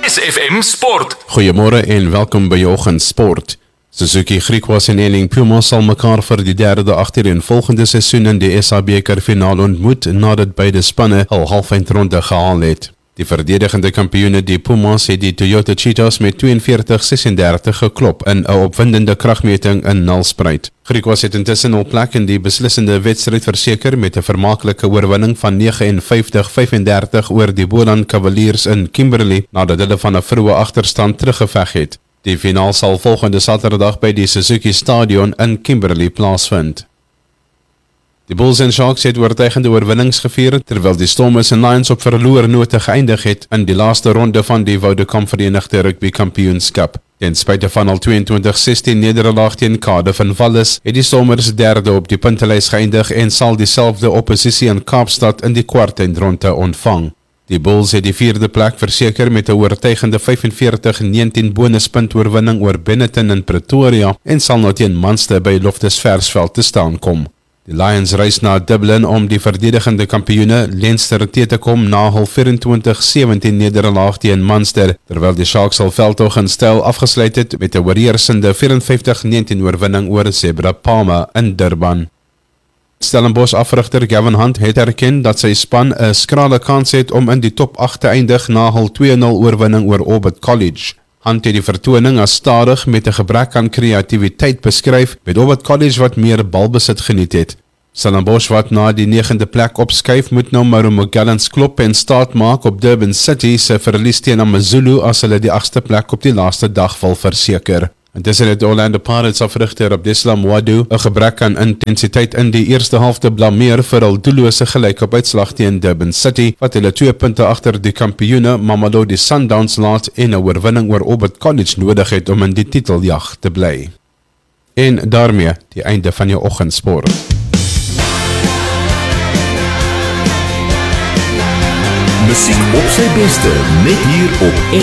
SFM Sport. Goeiemôre en welkom by jou oggendsport. Suzuki Griquas en Eling Puma sal mekaar vir die derde agtereenvolgende seisoen in die SA-beker finaal ontmoet nadat beide spanne al halfeindronde gehaal het. Die verdedigende kampioene die Pumas het die Toyota Cheetahs met 42-36 geklop in 'n opwindende kragmeting in Nelspruit. Griquas het intussen al plek in die beslissende wedstryd verseker met 'n vermaaklike oorwinning van 59-35 oor die Boland Cavaliers in Kimberley nadat hulle van 'n vroeë agterstand teruggeveg het. Die finaal sal volgende Saterdag by die Suzuki Stadion in Kimberley plaasvind. Die Bulls en Sharks het oortuigende oorwinnings gevier, terwyl die Stormers en Lions op verloor note geëindig het in die laaste ronde van die Vodacom Verenigde Rugby Kampioenskap. Ten spyte van al 22-16 nederlaag teen Cardiff en Wallis, het die Stormers derde op die puntelys geëindig en sal dieselfde opposisie in Kaapstad in die kwartfinale ontvang. Die Bulls het die vierde plek verseker met 'n oortuigende 45-19 bonuspunt oorwinning oor Benetton in Pretoria en sal nou teen Munster by Loftus Versfeld te staan kom. Die Lions reis na Dublin om die verdedigende kampioene Leinster te kom na hul 24-17 nederlaag teen Munster, terwyl die Sharks hul veldtog in styl afgesluit het met 'n oorheersende 54-19 oorwinning oor Zebra Palma in Durban. Stellenbosch afrigter Gavin Hunt het erken dat sy span 'n skrale kans het om in die top 8 te eindig na hul 2-0 oorwinning oor Orbit College. Hunt het die vertoning as stadig met 'n gebrek aan kreatiwiteit beskryf, met Orbit College wat meer balbesit geniet het. Stellenbosch wat na die 9de plek opskuif moet nou Marumo Gallants klop en staat maak op Durban City se verlies teen AmaZulu as hulle die 8ste plek op die laaste dag wil verseker. Intussen het Orlando Pirates afrigter Abdeslam Wadu 'n gebrek aan intensiteit in die eerste helfte blameer vir hul doellose gelykop uitslag teen Durban City, wat hulle 2 punte agter die kampioene Mamelodi Sundowns laat en 'n oorwinning oor Orbit College nodig het om in die titeljag te bly. En daarmee die einde van jou oggendsport. Musiek op sy beste, net hier op